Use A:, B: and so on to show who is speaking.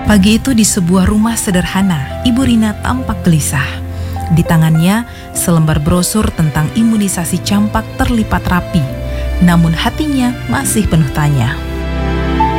A: Pagi itu di sebuah rumah sederhana, Ibu Rina tampak gelisah. Di tangannya, selembar brosur tentang imunisasi campak terlipat rapi. Namun hatinya masih penuh tanya.